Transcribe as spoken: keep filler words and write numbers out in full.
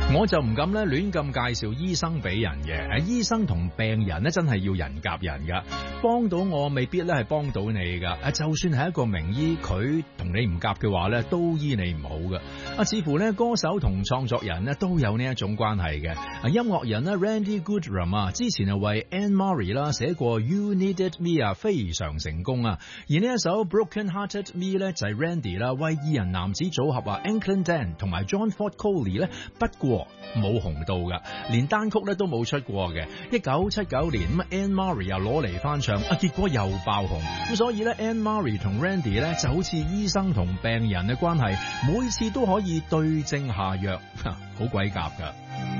我就唔敢咧亂咁介紹醫生俾人嘅，醫生同病人咧真係要人夾人噶，幫到我未必咧係幫到你噶。啊，就算係一個名醫，佢同你唔夾嘅話咧，都醫你唔好噶。啊，似乎咧歌手同創作人咧都有呢一種關係嘅。啊，音樂人咧 Randy Goodrum 啊，之前係為 Anne Murray 啦寫過 You Needed Me 啊，非常成功啊。而呢一首 Broken Hearted Me 咧就係 Randy 啦為二人男子組合啊 Ankland Dan 同埋 John Ford Coley 咧，不過冇紅到噶，連單曲咧都冇出過嘅。一九七九年咁 Anne Murray 又攞嚟翻唱，啊結果又爆紅。咁所以咧 Anne Murray 同 Randy 咧就好似醫生同病人嘅關係，每次都可以對症下藥，好鬼夾噶。